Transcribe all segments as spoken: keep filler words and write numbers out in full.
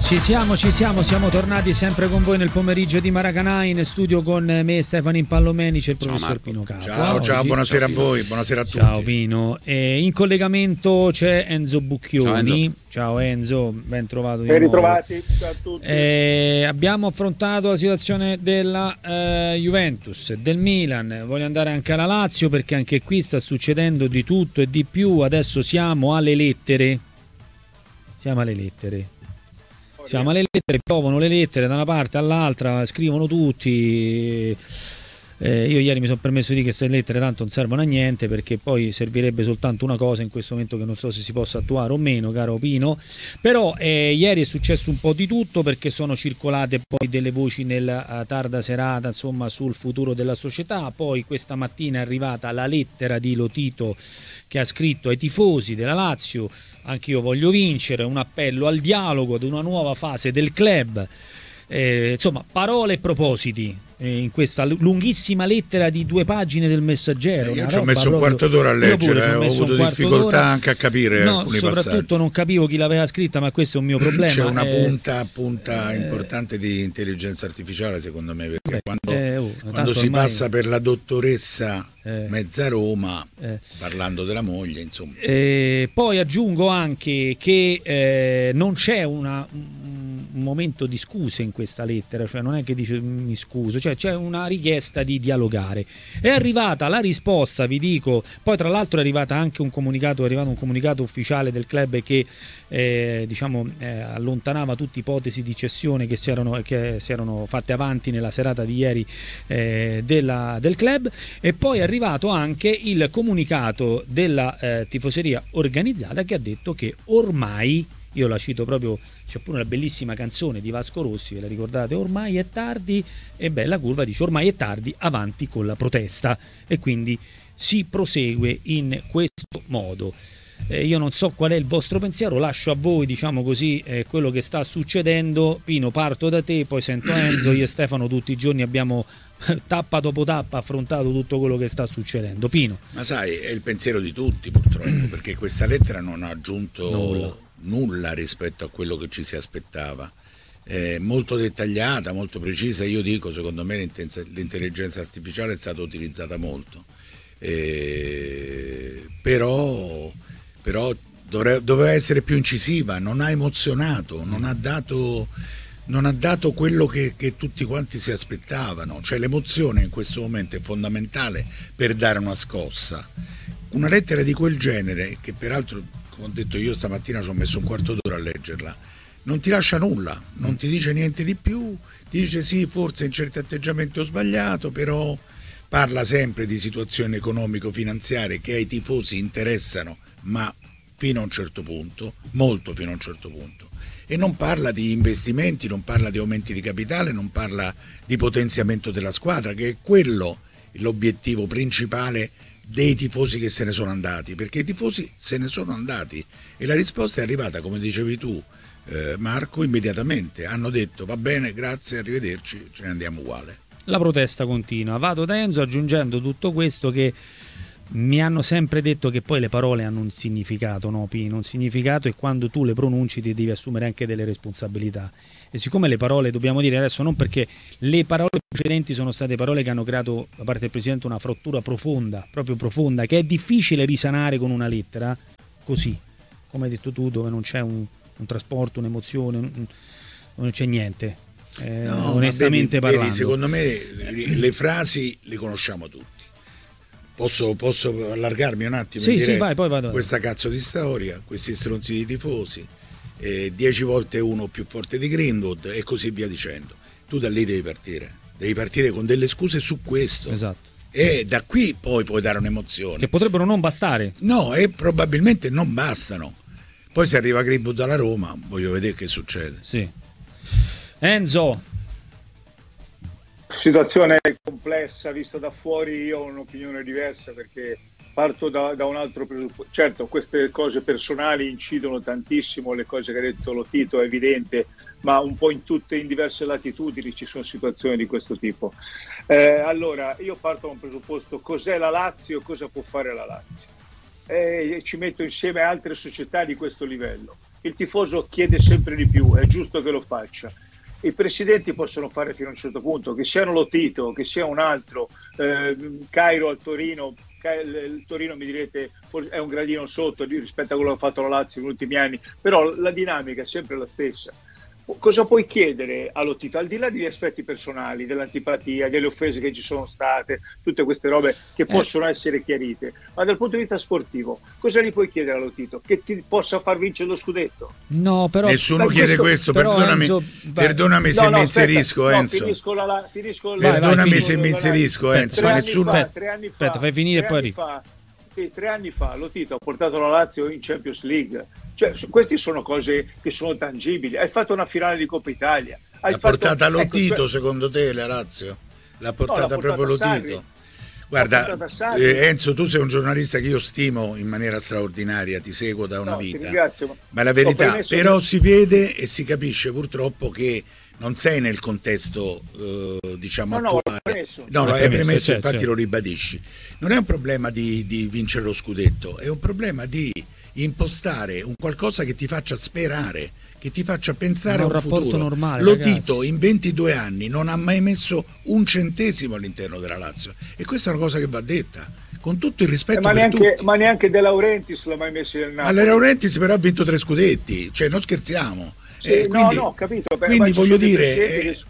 Ci siamo, ci siamo, siamo tornati sempre con voi nel pomeriggio di Maracanã, in studio con me Stefano Impallomenici e il Ciao, professor Marco. Pino Capua. Ciao, ciao, Oggi. buonasera Ciao, a voi, buonasera a tutti. Ciao Pino. E in collegamento c'è Enzo Bucchioni. Ciao, Enzo. Ciao Enzo, ben trovato di Ben nuovo. ritrovati, ciao a tutti. Eh, abbiamo affrontato la situazione della eh, Juventus, del Milan, voglio andare anche alla Lazio perché anche qui sta succedendo di tutto e di più. Adesso siamo alle lettere. Siamo alle lettere. Siamo alle lettere, piovono le lettere da una parte all'altra, scrivono tutti. Eh, io ieri mi sono permesso di dire che queste lettere tanto non servono a niente, perché poi servirebbe soltanto una cosa in questo momento che non so se si possa attuare o meno, caro Pino. Però eh, ieri è successo un po' di tutto, perché sono circolate poi delle voci nella tarda serata, insomma, sul futuro della società. Poi questa mattina è arrivata la lettera di Lotito che ha scritto ai tifosi della Lazio: anche io voglio vincere, un appello al dialogo, ad una nuova fase del club. Eh, insomma, parole e propositi eh, in questa lunghissima lettera di due pagine del Messaggero. Eh, io Una ci ho roba messo un proprio... quarto d'ora a Io pure leggere, ci eh, ho messo avuto un quarto difficoltà d'ora. anche a capire no, alcuni soprattutto passaggi. non capivo chi l'aveva scritta, ma questo è un mio problema. C'è una eh, punta, punta eh, importante di intelligenza artificiale, secondo me, perché beh, quando, eh, oh, quando si ormai... passa per la dottoressa eh, mezza Roma, eh. parlando della moglie, insomma. Eh, poi aggiungo anche che eh, non c'è una, un momento di scuse in questa lettera, cioè non è che dice mi scuso, cioè c'è una richiesta di dialogare. È arrivata la risposta, vi dico, poi tra l'altro è arrivata anche un comunicato, è arrivato un comunicato ufficiale del club che eh, diciamo eh, allontanava tutte ipotesi di cessione che si erano, che si erano fatte avanti nella serata di ieri eh, della, del club. E poi è arrivato anche il comunicato della eh, tifoseria organizzata, che ha detto che ormai, io la cito proprio, c'è pure una bellissima canzone di Vasco Rossi, ve la ricordate? Ormai è tardi, e bella curva, dice ormai è tardi, avanti con la protesta. E quindi si prosegue in questo modo. Eh, io non so qual è il vostro pensiero, lascio a voi, diciamo così, eh, quello che sta succedendo. Pino, parto da te, poi sento Enzo. Io e Stefano tutti i giorni abbiamo tappa dopo tappa affrontato tutto quello che sta succedendo. Pino. Ma sai, è il pensiero di tutti, purtroppo, perché questa lettera non ha aggiunto Nulla. nulla rispetto a quello che ci si aspettava. È molto dettagliata, molto precisa. Io dico, secondo me l'intelligenza artificiale è stata utilizzata molto, eh, però, però dovre, doveva essere più incisiva, non ha emozionato, non ha dato, non ha dato quello che, che tutti quanti si aspettavano. Cioè l'emozione in questo momento è fondamentale per dare una scossa. Una lettera di quel genere, che peraltro, come ho detto io stamattina, ci ho messo un quarto d'ora a leggerla, non ti lascia nulla, non ti dice niente di più, ti dice sì, forse in certi atteggiamenti ho sbagliato, però parla sempre di situazioni economico-finanziarie che ai tifosi interessano, ma fino a un certo punto, molto fino a un certo punto. E non parla di investimenti, non parla di aumenti di capitale, non parla di potenziamento della squadra, che è quello l'obiettivo principale dei tifosi che se ne sono andati, perché i tifosi se ne sono andati e la risposta è arrivata, come dicevi tu, eh, Marco, immediatamente. Hanno detto va bene, grazie, arrivederci, ce ne andiamo uguale. La protesta continua. Vado da Enzo aggiungendo tutto questo, che mi hanno sempre detto che poi le parole hanno un significato, no Pino? Un significato, e quando tu le pronunci ti devi assumere anche delle responsabilità. E siccome le parole, dobbiamo dire adesso, non perché le parole precedenti sono state parole che hanno creato da parte del Presidente una frattura profonda, proprio profonda, che è difficile risanare con una lettera così, come hai detto tu, dove non c'è un, un trasporto, un'emozione, un, non c'è niente, eh, no, onestamente vedi, parlando. Vedi, secondo me le frasi le conosciamo tutti. Posso, posso allargarmi un attimo? Sì, sì, vai, poi vado. Questa cazzo di storia, questi stronzi di tifosi, eh, dieci volte uno più forte di Greenwood e così via dicendo. Tu da lì devi partire, devi partire con delle scuse su questo. Esatto. E da qui poi puoi dare un'emozione. Che potrebbero non bastare. No, e probabilmente non bastano. Poi se arriva Greenwood alla Roma, voglio vedere che succede. Sì. Enzo. Situazione complessa, vista da fuori io ho un'opinione diversa, perché parto da, da un altro presupposto. Certo, queste cose personali incidono tantissimo, le cose che ha detto Lotito è evidente, ma un po' in tutte, in diverse latitudini ci sono situazioni di questo tipo. Eh, allora, io parto da un presupposto: cos'è la Lazio, cosa può fare la Lazio? E ci metto insieme altre società di questo livello. il tifoso chiede sempre di più, è giusto che lo faccia. I presidenti possono fare fino a un certo punto, che siano lo Tito, che sia un altro, eh, Cairo al Torino, il Torino mi direte è un gradino sotto rispetto a quello che ha fatto la Lazio negli ultimi anni, però la dinamica è sempre la stessa. Cosa puoi chiedere allo Tito, al di là degli aspetti personali, dell'antipatia, delle offese che ci sono state, tutte queste robe che possono eh. essere chiarite, ma dal punto di vista sportivo, cosa gli puoi chiedere allo Tito? Che ti possa far vincere lo scudetto? No, però nessuno chiede questo, questo perdonami, Enzo, perdonami se no, no, mi inserisco, aspetta, Enzo. No, finisco la, finisco la, perdonami vai, se mi inserisco, Enzo. Tre nessuno... anni fa, tre anni fa, aspetta, fai finire tre poi anni fa, sì, tre anni fa lo Tito ha portato la Lazio in Champions League. Cioè, queste sono cose che sono tangibili. Hai fatto una finale di Coppa Italia. Hai l'ha fatto... portata lo ecco, Tito, cioè... secondo te, la Lazio? L'ha portata, no, l'ha portata proprio lo Tito? Guarda, eh, Enzo, tu sei un giornalista che io stimo in maniera straordinaria, ti seguo da una no, vita. Ringrazio, ma la verità, però che... si vede e si capisce purtroppo che non sei nel contesto eh, diciamo no, attuale. No, premesso. No, lo hai premesso, certo, infatti certo. lo ribadisci. Non è un problema di, di vincere lo scudetto, è un problema di impostare un qualcosa che ti faccia sperare, che ti faccia pensare a un, un rapporto futuro. normale. Lo ragazzi. Tito in ventidue anni non ha mai messo un centesimo all'interno della Lazio e questa è una cosa che va detta con tutto il rispetto eh, ma, per neanche, tutti. ma neanche De Laurentiis l'ha mai messo nel Napoli. Ma De Laurentiis però ha vinto tre scudetti, cioè non scherziamo. Sì, eh, quindi, no, no, capito. Quindi voglio dire, è, che...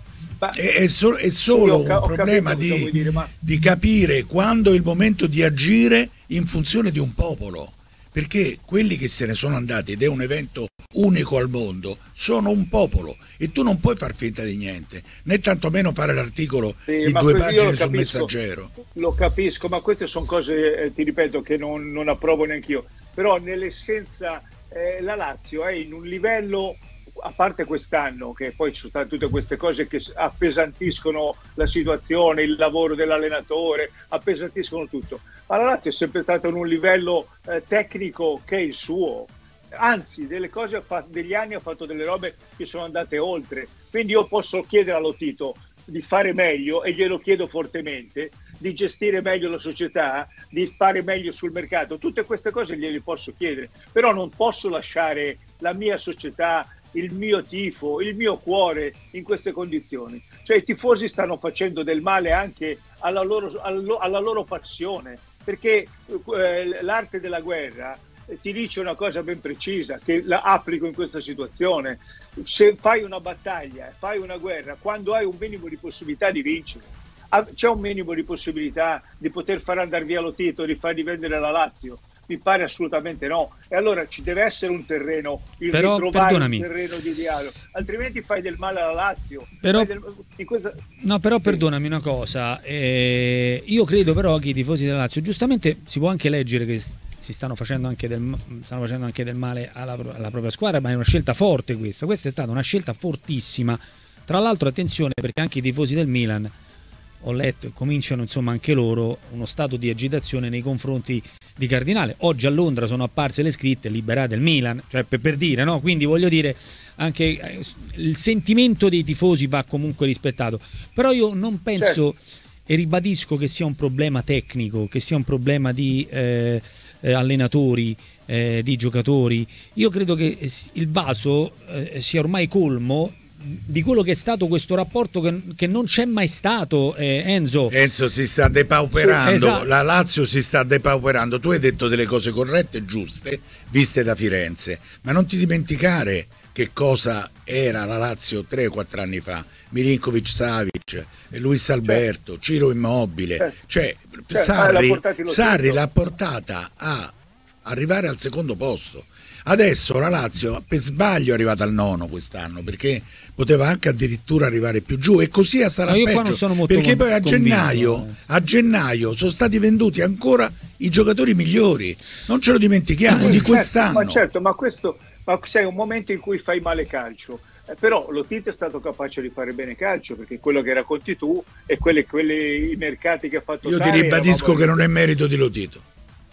è, è, so, è solo un problema di, dire, ma... di capire quando è il momento di agire in funzione di un popolo, perché quelli che se ne sono andati, ed è un evento unico al mondo, sono un popolo e tu non puoi far finta di niente, né tantomeno fare l'articolo sì, di due pagine sul capisco, Messaggero. Lo capisco, ma queste sono cose, eh, ti ripeto, che non, non approvo neanch'io, però nell'essenza eh, la Lazio è in un livello, a parte quest'anno, che poi ci sono state tutte queste cose che appesantiscono la situazione, il lavoro dell'allenatore, appesantiscono tutto, ma la Lazio è sempre stata in un livello eh, tecnico che è il suo, anzi delle cose ha fatto, degli anni ha fatto delle robe che sono andate oltre, quindi io posso chiedere allo Tito di fare meglio, e glielo chiedo fortemente, di gestire meglio la società, di fare meglio sul mercato, tutte queste cose gliele posso chiedere, però non posso lasciare la mia società, il mio tifo, il mio cuore in queste condizioni. Cioè i tifosi stanno facendo del male anche alla loro, alla loro passione, perché eh, l'arte della guerra eh, ti dice una cosa ben precisa, che la applico in questa situazione: se fai una battaglia, fai una guerra, quando hai un minimo di possibilità di vincere, c'è un minimo di possibilità di poter far andare via lo Tito, di far rivendere la Lazio? Mi pare assolutamente no, e allora ci deve essere un terreno, il però, ritrovare perdonami. un terreno di dialogo, altrimenti fai del male alla Lazio. Però, del... questa... no, però sì. Perdonami una cosa, eh, io credo però che i tifosi della Lazio, giustamente si può anche leggere che si stanno facendo anche del, stanno facendo anche del male alla, alla propria squadra, ma è una scelta forte questa, questa è stata una scelta fortissima. Tra l'altro attenzione, perché anche i tifosi del Milan, ho letto, e cominciano insomma anche loro uno stato di agitazione nei confronti di Cardinale. Oggi a Londra sono apparse le scritte liberate il Milan, cioè per, per dire, no? Quindi voglio dire, anche eh, il sentimento dei tifosi va comunque rispettato, però io non penso, certo. E ribadisco che sia un problema tecnico, che sia un problema di eh, eh, allenatori, eh, di giocatori. Io credo che il vaso eh, sia ormai colmo di quello che è stato questo rapporto che, che non c'è mai stato, eh, Enzo. Enzo si sta depauperando, sì, esatto. La Lazio si sta depauperando. Tu hai detto delle cose corrette e giuste, viste da Firenze, ma non ti dimenticare che cosa era la Lazio tre o quattro anni fa. Milinkovic, Savic, Luis Alberto, certo. Ciro Immobile, certo. cioè certo. Sarri, Sarri l'ha portata a arrivare al secondo posto. Adesso la Lazio per sbaglio è arrivata al nono quest'anno, perché poteva anche addirittura arrivare più giù, e così sarà peggio, perché poi a gennaio, a gennaio sono stati venduti ancora i giocatori migliori, non ce lo dimentichiamo, di quest'anno. Ma certo, ma questo ma sei un momento in cui fai male calcio, eh, però lo Tito è stato capace di fare bene calcio, perché quello che racconti tu e quelli, quelli i mercati che ha fatto io Tare, ti ribadisco che non è merito di Lotito.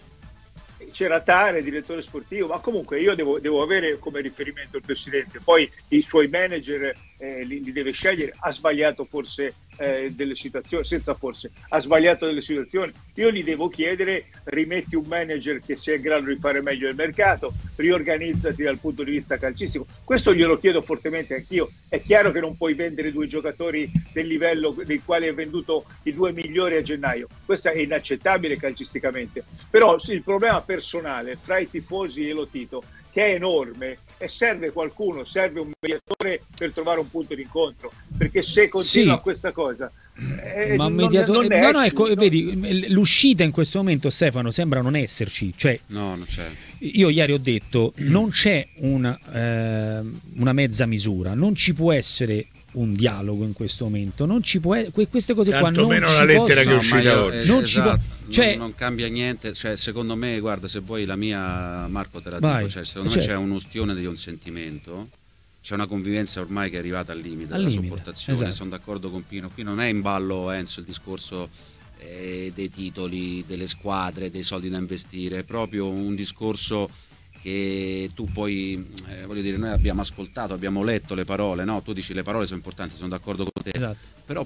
C'era Tare, direttore sportivo, ma comunque io devo, devo avere come riferimento il presidente, poi i suoi manager eh, li, li deve scegliere. Ha sbagliato forse eh, delle situazioni, senza forse, ha sbagliato delle situazioni. Io gli devo chiedere: rimetti un manager che sia in grado di fare meglio il mercato, riorganizzati dal punto di vista calcistico. Questo glielo chiedo fortemente anch'io. È chiaro che non puoi vendere due giocatori del livello dei quali hai venduto i due migliori a gennaio, questo è inaccettabile calcisticamente, però il problema personale fra i tifosi e lo Tito, che è enorme, e serve qualcuno, serve un mediatore per trovare un punto di incontro, perché se continua sì. questa cosa eh, ma un non, mediatore non no, no, esci, ecco, non... vedi, l'uscita in questo momento, Stefano, sembra non esserci, cioè no, non c'è. Io ieri ho detto non c'è una, eh, una mezza misura, non ci può essere un dialogo in questo momento, non ci può essere, queste cose tanto qua non meno ci la lettera possono, che è uscita io, oggi eh, non, esatto, ci può, cioè, non, non cambia niente, cioè, secondo me, guarda, se vuoi la mia, Marco, te la vai, dico, cioè, secondo certo. me c'è un'ustione di un sentimento, c'è una convivenza ormai che è arrivata al limite al della limite, sopportazione, esatto. Sono d'accordo con Pino, qui non è in ballo, Enzo, il discorso eh, dei titoli, delle squadre, dei soldi da investire, è proprio un discorso che tu poi, eh, voglio dire, noi abbiamo ascoltato, abbiamo letto le parole, no? Tu dici le parole sono importanti, sono d'accordo con te, esatto. però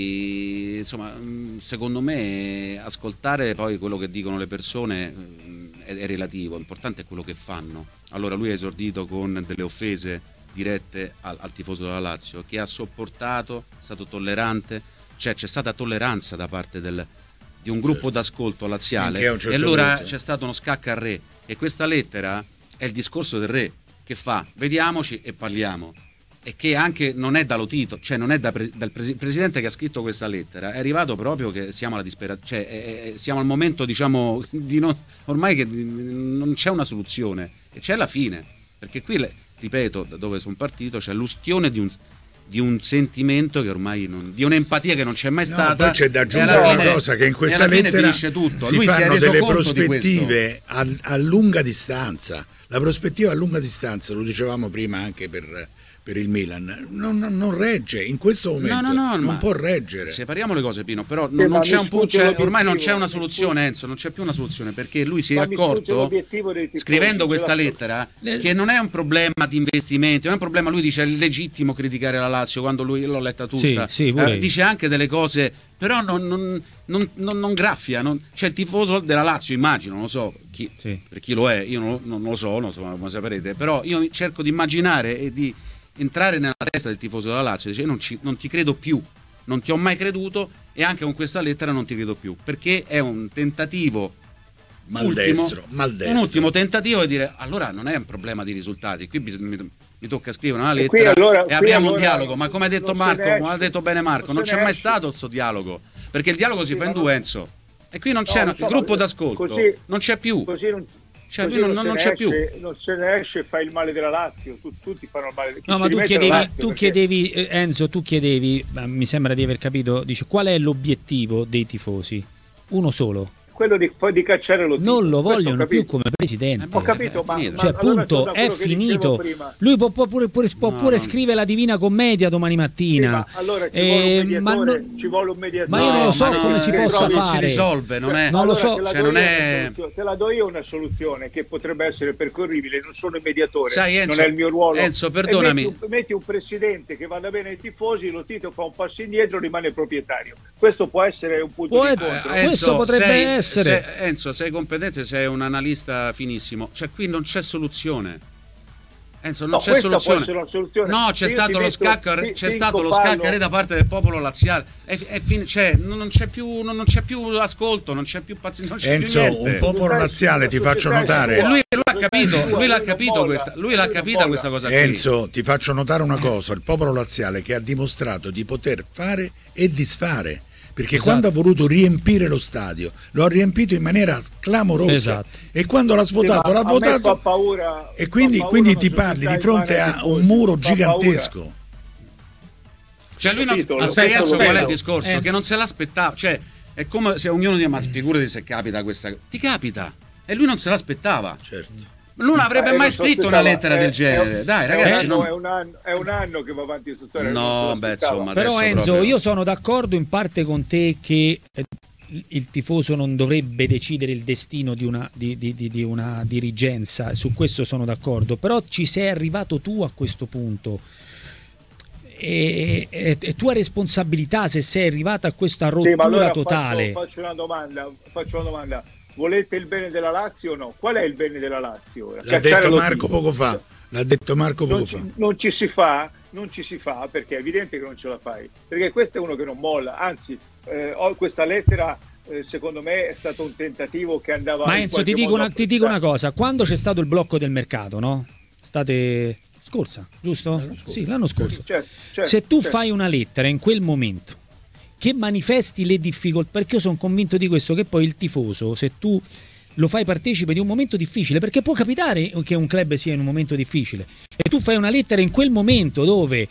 poi, insomma, secondo me ascoltare poi quello che dicono le persone è, è relativo, l'importante è quello che fanno. Allora lui ha esordito con delle offese dirette al, al tifoso della Lazio, che ha sopportato, è stato tollerante, cioè c'è stata tolleranza da parte del, di un gruppo certo. d'ascolto laziale, certo e allora punto. C'è stato uno scacco al re, e questa lettera è il discorso del re che fa vediamoci e parliamo, e che anche non è da Lotito, cioè non è da pre, dal presi, presidente che ha scritto questa lettera, è arrivato proprio che siamo alla disperazione, cioè è, è, siamo al momento, diciamo, di non, ormai che non c'è una soluzione e c'è la fine, perché qui, ripeto, da dove sono partito, c'è l'ustione di un di un sentimento che ormai non, di un'empatia che non c'è mai stata. No, poi c'è da aggiungere una fine, cosa, che in questa lettera tutto. si Lui fanno si delle conto prospettive a, a lunga distanza. La prospettiva a lunga distanza, lo dicevamo prima anche per, per il Milan, non, non, non regge in questo momento, no, no, no, non può reggere. Separiamo le cose, Pino, però non, non c'è un punto, c'è, ormai non c'è una soluzione, Enzo, non c'è più una soluzione, perché lui si è accorto, scrivendo questa lettera, che non è un problema di investimenti, non è un problema, lui dice è legittimo criticare la Lazio, quando lui l'ho letta tutta, sì, sì, eh, dice anche delle cose, però non, non, non, non, non graffia, non, c'è il tifoso della Lazio, immagino, non lo so chi, sì. per chi lo è, io non, non lo so, non so come saprete, però io cerco di immaginare e di entrare nella testa del tifoso della Lazio, dice non, ci, non ti credo più, non ti ho mai creduto e anche con questa lettera non ti credo più, perché è un tentativo maldestro, ultimo, maldestro. un ultimo tentativo di dire allora non è un problema di risultati, qui mi, mi, mi tocca scrivere una lettera e, allora, e apriamo allora, un dialogo, ma come ha detto Marco, come ha detto bene Marco, non, non c'è mai esce. stato questo dialogo, perché il dialogo si sì, fa in due, Enzo, e qui non c'è no, il gruppo d'ascolto, così, non c'è più. Così non... Cioè, lui non, non, non c'è esce, più. Non se ne esce e fa il male della Lazio. Tu, tutti fanno il male. Chi no, ma tu chiedevi, Lazio, tu perché... chiedevi eh, Enzo, tu chiedevi, mi sembra di aver capito, dice qual è l'obiettivo dei tifosi? Uno solo. Quello di, poi di cacciare lo non lo vogliono più come presidente. Ho capito, ma, cioè, ma punto, allora, è finito. Lui può, può pure, pure, può no, pure no. scrivere la Divina Commedia domani mattina. Sì, allora ci, eh, vuole un mediatore, ma non, ci vuole un mediatore. Ma io non lo so no, come no, si eh, possa non fare. si risolve, non è. Non allora, lo so. Te la, cioè, non è... te la do io una soluzione che potrebbe essere percorribile. Non sono il mediatore, Sai, Enzo, non è il mio ruolo. Enzo, perdonami. Metti un, metti un presidente che vada bene ai tifosi, lo Tito fa un passo indietro, rimane proprietario. Questo può essere un punto può di incontro. incontro. Eh, questo potrebbe sei, essere. Sei, Enzo, sei competente, sei un analista finissimo. Cioè, qui non c'è soluzione. Enzo, non no, c'è soluzione. Una soluzione. No, c'è Io stato lo scacco, ti, c'è ti stato lo scacco da parte del popolo laziale. È, è fin- cioè, non c'è più, non, non c'è più ascolto, non c'è più pazienza. Enzo, un popolo laziale, ti faccio notare. Lui, lui l'ha capito, lui l'ha capito questa, lui l'ha capita questa cosa qui. Enzo, ti faccio notare una cosa: il popolo laziale che ha dimostrato di poter fare e disfare. Perché esatto. quando ha voluto riempire lo stadio lo ha riempito in maniera clamorosa, esatto. e quando l'ha svuotato sì, l'ha votato paura, e quindi, quindi ti parli di fronte a un muro gigantesco. Paura. Cioè lui non, aspetta, aspetta, qual è il discorso? Eh. Che non se l'aspettava, cioè è come se ognuno dice ma figurati se capita questa, ti capita, e lui non se l'aspettava. Certo. Non avrebbe eh, mai scritto una lettera è, del genere. È, Dai, ragazzi, è, non... è, un anno, è un anno che va avanti questa storia. No, beh, insomma, però Enzo, proprio... io sono d'accordo in parte con te che il tifoso non dovrebbe decidere il destino di una, di, di, di, di una dirigenza. Su questo sono d'accordo. Però ci sei arrivato tu a questo punto. è, è, è tua responsabilità se sei arrivata a questa rottura sì, ma allora totale. Faccio, faccio una domanda, faccio una domanda. Volete il bene della Lazio o no? Qual è il bene della Lazio? L'ha detto Marco poco fa. L'ha detto Marco poco non fa. Ci, non ci si fa, non ci si fa perché è evidente che non ce la fai. Perché questo è uno che non molla. Anzi, eh, ho questa lettera, eh, secondo me, è stato un tentativo che andava. Ma Enzo, ti dico, una, ti dico una cosa: quando c'è stato il blocco del mercato, no? State scorsa, giusto? L'anno scorso. Sì, l'anno scorso. Certo, certo, Se tu certo. fai una lettera in quel momento che manifesti le difficoltà, perché io sono convinto di questo, che poi il tifoso, se tu lo fai partecipe di un momento difficile, perché può capitare che un club sia in un momento difficile, e tu fai una lettera in quel momento dove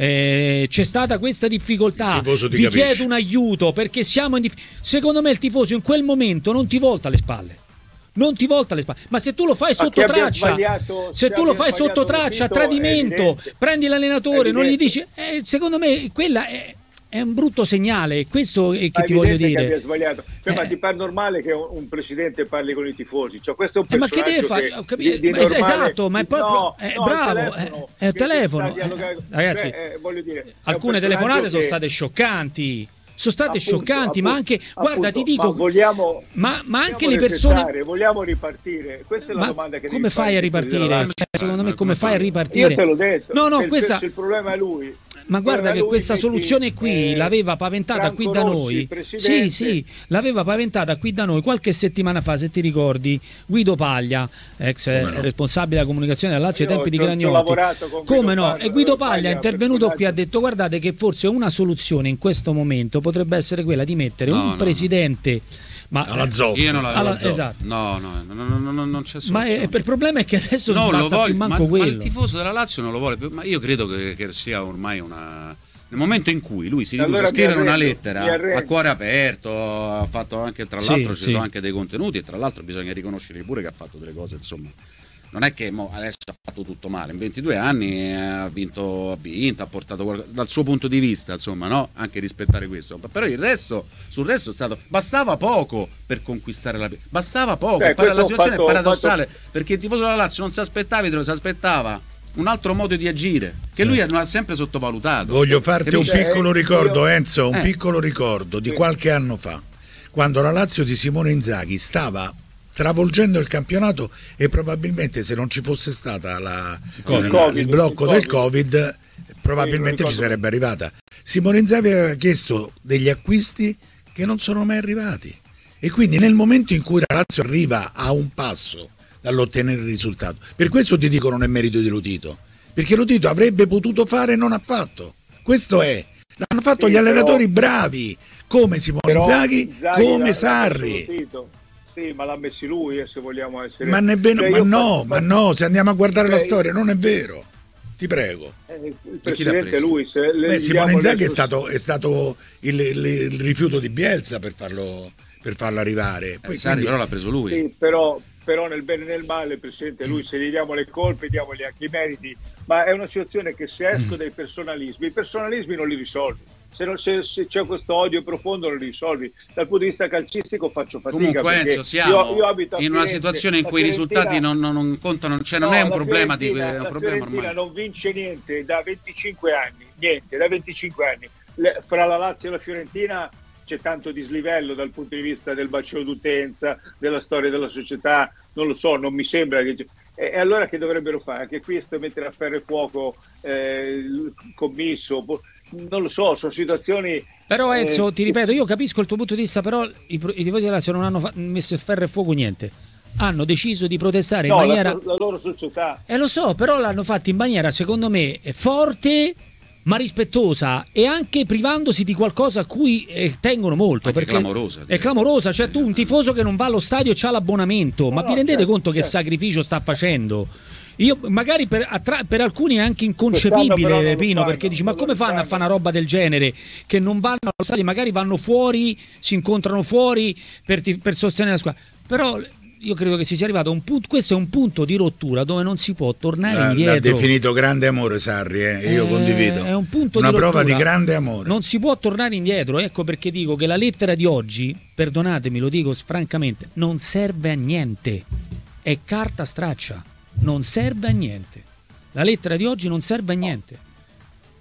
eh, c'è stata questa difficoltà, ti vi capisce. chiedo un aiuto perché siamo in dif- secondo me il tifoso in quel momento non ti volta le spalle. Non ti volta le spalle, ma se tu lo fai Ma sotto che abbia traccia, sbagliato- se che tu lo abbia fai sotto sbagliato traccia, Lotito, tradimento, è evidente. prendi l'allenatore, È non gli evidente. dici, eh, secondo me quella è, è un brutto segnale, questo è che Ma è ti voglio evidente che dire. abbia sbagliato. Cioè, Eh. ma ti pare normale che un, un presidente parli con i tifosi? Cioè, questo è un Eh, ma che personaggio deve che, fare? Ho capito, di, di ma- normale- esatto, ma è proprio no, è no, bravo, il è, telefono, è il che telefono. sta dialogando- Eh, ragazzi, cioè, eh, voglio dire, è un alcune personaggio telefonate sono che- state scioccanti. Sono state appunto, scioccanti, ma appunto, anche, guarda, appunto, ti dico, ma vogliamo, ma, ma anche vogliamo le persone. resettare, vogliamo ripartire. Questa è la Ma domanda che come devi fai a fare ai tifosi della ripartire? Lazio. Cioè, secondo me, Ma come come fai a fai? ripartire? Io te l'ho detto. No, no, se, il, questa. se il problema è lui. Ma guarda che lui questa metti, soluzione qui eh, l'aveva paventata Franco qui da Rossi, noi. presidente. Sì, sì, l'aveva paventata qui da noi qualche settimana fa, se ti ricordi, Guido Paglia, ex eh, no? responsabile della comunicazione della Lazio ai Io tempi di ci ho- ci ho Gragnotti. lavorato con Guido Come no? Paglia, E Guido Paglia, Paglia è intervenuto qui, ha personaggio. detto guardate che forse una soluzione in questo momento potrebbe essere quella di mettere No, un no, presidente ma Alla zoppa. Io non la alla- Alla zoppa. esatto. No, no, no, no, no, no, non c'è Ma soluzione. è- per il problema è che adesso non non lo basta più voglio, ma, manco ma quello. il tifoso della Lazio non lo vuole più. Ma io credo che, che sia ormai una. Nel momento in cui lui si riduce Allora a scrivere mi una arrendo, mi lettera arrendo. a cuore aperto, ha fatto anche, tra Sì, l'altro, ci sì. sono anche dei contenuti, e tra l'altro bisogna riconoscergli pure che ha fatto delle cose, insomma. Non è che mo adesso ha fatto tutto male, in ventidue anni eh, ha vinto, ha vinto, ha portato qualcosa, dal suo punto di vista, insomma, no? Anche rispettare questo. Però il resto, sul resto è stato, bastava poco per conquistare la bastava poco. Cioè, Poi la questo ho situazione fatto- è paradossale, ho perché il tifoso della Lazio non si aspettava, si aspettava un altro modo di agire, che lui non ha sempre sottovalutato. Voglio farti un Capisci? piccolo Eh, ricordo, io- Enzo, un Eh. piccolo ricordo di Sì. qualche anno fa, quando la Lazio di Simone Inzaghi stava travolgendo il campionato e probabilmente se non ci fosse stata la- Covid. il, Covid, il blocco il del Covid. Covid, probabilmente Sì, lo ci ricordo. sarebbe arrivata. Simone Inzaghi aveva chiesto degli acquisti che non sono mai arrivati, e quindi nel momento in cui la Lazio arriva a un passo dall'ottenere il risultato, per questo ti dico non è merito di Lotito, perché Lotito avrebbe potuto fare e non ha fatto. Questo è, l'hanno fatto Sì, gli allenatori però- bravi come Simone Però Inzaghi, Inzaghi come l'ha- Sarri. l'ha messo Sì, ma l'ha messi lui, eh, se vogliamo essere. Ma, nemmeno- Cioè, ma io no, faccio- ma no, se andiamo a guardare la Cioè, storia non è vero, ti prego. eh, il chi l'ha presidente preso? lui. Se le- Beh, Simone diamo le Inzaghi è sue- stato, è stato il, il- il rifiuto di Bielsa per farlo, per farlo arrivare. Poi, Eh, Sarri quindi- però l'ha preso lui. Sì, però, però nel bene e nel male, presidente, lui se gli diamo le colpe, diamogli anche i meriti, ma è una situazione che se Mm. esco dai personalismi, i personalismi non li risolvi. Se, non, se, se c'è questo odio profondo non li risolvi. Dal punto di vista calcistico faccio fatica. Comunque perché Enzo, siamo io, io abito a in una Firenze, situazione in la cui i Fiorentina- risultati non, non- non contano, cioè non No, è un la problema di Fiorentina- è un la problema Fiorentina ormai. non vince niente da venticinque anni, niente, da venticinque anni. Le- fra la Lazio e la Fiorentina c'è tanto dislivello dal punto di vista del bacino d'utenza, della storia della società, non lo so, non mi sembra che... E, e allora che dovrebbero fare? Anche qui sto a mettere a ferro e fuoco eh, il commisso, boh, non lo so, sono situazioni... Però eh, Enzo, ti che ripeto, si- io capisco il tuo punto di vista, però i, pro- i tifosi della Lazio non hanno fa- messo a ferro e fuoco niente. Hanno deciso di protestare in No, la, maniera... so- la loro società... Eh lo so, però l'hanno fatto in maniera, secondo me, forte ma rispettosa, e anche privandosi di qualcosa a cui eh, tengono molto. Anche perché clamorosa, È direi. clamorosa, cioè tu un tifoso che non va allo stadio e c'ha l'abbonamento, ma no, vi rendete certo, conto che certo. sacrificio sta facendo? Io magari per, attra- per alcuni è anche Quest'anno però inconcepibile, non lo Pino, fanno, perché dici ma non lo come fanno a fanno. fare una roba del genere, che non vanno allo stadio, magari vanno fuori, si incontrano fuori per, ti- per sostenere la squadra. Però io credo che si sia arrivato a un punto, questo è un punto di rottura dove non si può tornare L'ha, l'ha indietro. definito grande amore Sarri, eh, io Eh, condivido. È un punto Una di prova rottura. di grande amore. Non si può tornare indietro, ecco perché dico che la lettera di oggi, perdonatemi, lo dico francamente, non serve a niente. È carta straccia, non serve a niente. La lettera di oggi non serve a niente.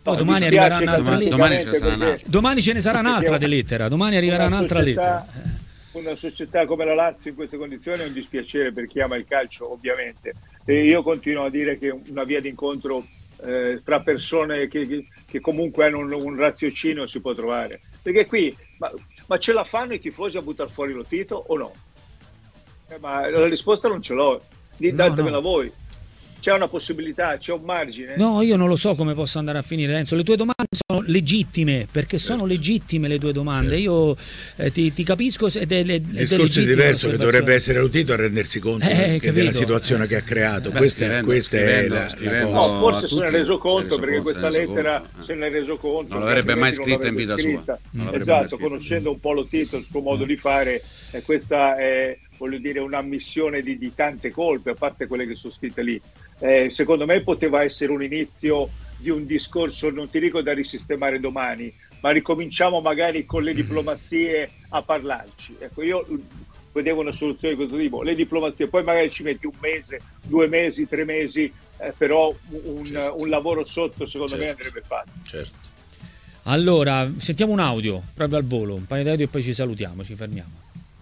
Poi No, domani dispiace arriverà un'altra domani- lettera. domani ce ne sarà perché- un'altra. Domani ce ne sarà perché un'altra di lettera. Domani arriverà una un'altra società- lettera. Una società come la Lazio in queste condizioni è un dispiacere per chi ama il calcio, ovviamente. E io continuo a dire che una via d'incontro eh, tra persone che, che- che comunque hanno un, un raziocinio si può trovare. Perché qui, ma, ma ce la fanno i tifosi a buttare fuori lo Tito o no? Eh, ma la risposta non ce l'ho. Di- No, Datemela no. voi. C'è una possibilità, c'è un margine? No, io non lo so come possa andare a finire, Enzo. Le tue domande sono legittime, perché sono Certo. legittime le tue domande. Certo. Io eh, ti, ti capisco ed è, ed è Il discorso è legittima diverso, che dovrebbe l'osservazione. essere Lotito a rendersi conto Eh, che capito. della situazione che ha creato. Beh, questa scrivendo- questa è scrivendo- la, la scrivendo- cosa. No, forse a se ne è tutti, reso se ne è conto reso perché conto, questa se ne è reso lettera conto, eh. se ne è reso conto. Non l'avrebbe mai altrimenti non scritta in vita l'avrebbe sua. scritta. Non l'avrebbe mai Esatto, scritta. conoscendo un po' lo Tito, il suo modo di fare, e questa è, voglio dire, un'ammissione di, di tante colpe, a parte quelle che sono scritte lì. Eh, secondo me poteva essere un inizio di un discorso, non ti dico da risistemare domani, ma ricominciamo magari con le diplomazie a parlarci. Ecco, io vedevo una soluzione di questo tipo, le diplomazie, poi magari ci metti un mese, due mesi, tre mesi, eh, però un, Certo. un lavoro sotto secondo me Certo. andrebbe fatto. Certo. Allora, sentiamo un audio proprio al volo, un paio di audio e poi ci salutiamo, ci fermiamo.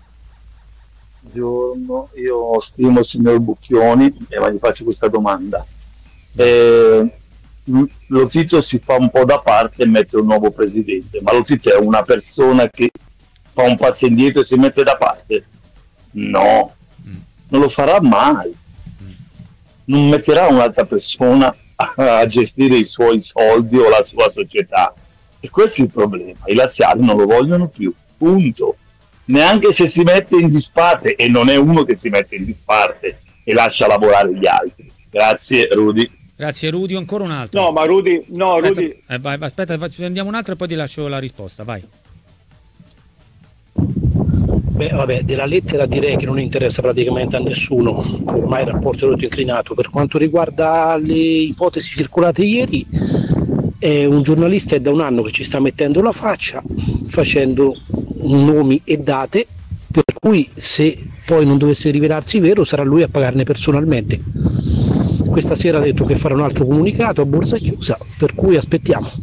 Buongiorno, io esprimo il signor Bucchioni e gli faccio questa domanda. Eh, lo Tito si fa un po' da parte e mette un nuovo presidente, ma lo Tito è una persona che fa un passo indietro e si mette da parte? No, non lo farà mai. Non metterà un'altra persona a gestire i suoi soldi o la sua società. E questo è il problema. I laziali non lo vogliono più, punto. Neanche se si mette in disparte, e non è uno che si mette in disparte e lascia lavorare gli altri. Grazie Rudy. Grazie Rudy, ancora un altro. No, ma Rudy, no, aspetta, Rudy, eh, vai, vai, aspetta, faccio- andiamo un altro e poi ti lascio la risposta, vai. Beh, vabbè, della lettera direi che non interessa praticamente a nessuno, ormai il rapporto è tutto inclinato. Per quanto riguarda le ipotesi circolate ieri, è un giornalista è da un anno che ci sta mettendo la faccia, facendo nomi e date, per cui se poi non dovesse rivelarsi vero sarà lui a pagarne personalmente. Questa sera ha detto che farà un altro comunicato a borsa chiusa, per cui aspettiamo.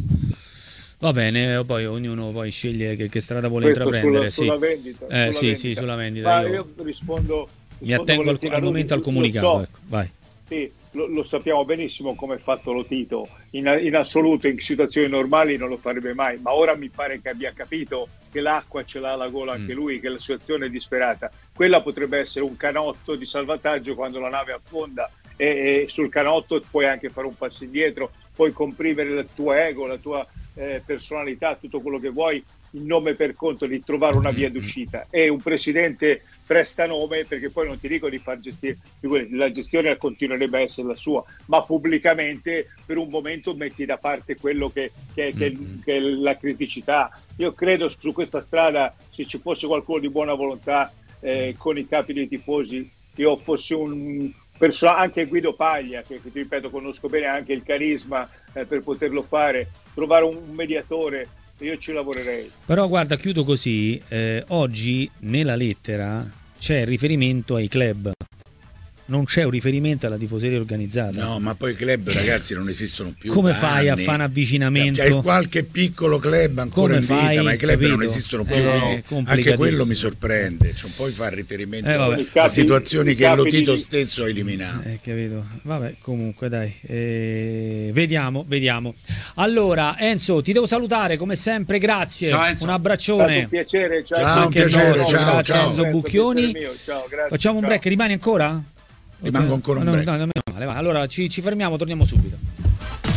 Va bene, poi ognuno poi sceglie che, che strada vuole questo intraprendere. sulla, sulla sì. vendita. Eh, sulla sì, vendita. sì, sulla vendita. Ma Io io rispondo, mi rispondo attengo al, volentieri a al Rudy. momento al Lo comunicato. so, Ecco, vai. sì, lo, lo sappiamo benissimo come è fatto lo Tito. In, in assoluto, in situazioni normali non lo farebbe mai, ma ora mi pare che abbia capito che l'acqua ce l'ha alla gola anche Mm. lui, che la situazione è disperata. Quella potrebbe essere un canotto di salvataggio quando la nave affonda, e, e sul canotto puoi anche fare un passo indietro, puoi comprimere il tuo ego, la tua eh, personalità, tutto quello che vuoi, in nome per conto di trovare una via d'uscita. E un presidente presta nome, perché poi non ti dico di far gestire, la gestione continuerebbe a essere la sua, ma pubblicamente per un momento metti da parte quello che, che, che, che è la criticità. Io credo su questa strada, se ci fosse qualcuno di buona volontà eh, con i capi dei tifosi, io fossi un perso- anche Guido Paglia, che, che ti ripeto conosco bene, anche il carisma eh, per poterlo fare, trovare un mediatore, io ci lavorerei. Però guarda, chiudo così, eh, oggi nella lettera c'è riferimento ai club, non c'è un riferimento alla tifoseria organizzata. No, ma poi i club, ragazzi, non esistono più. Come da fai anni. a fare un avvicinamento? C'è qualche piccolo club ancora Come in vita, fai, ma i club capito? non esistono più, Eh, quindi anche complicatissimo. quello mi sorprende. Cioè, non puoi fare riferimento Eh, vabbè. a I capi- situazioni i che capi lo Tito di- stesso ha eliminato. Eh, capito. Vabbè, comunque dai, eh, vediamo, vediamo. Allora, Enzo, ti devo salutare come sempre, grazie. Ciao, Enzo. Un È stato abbraccione. un piacere, ciao, Ciao, un piacere, ciao, grazie, ciao. Enzo Bucchioni. piacere mio, ciao, grazie, Facciamo un ciao. break, rimani ancora? Rimango ancora un No, no, break. no, no, meno male, va. Allora ci, ci fermiamo, torniamo subito.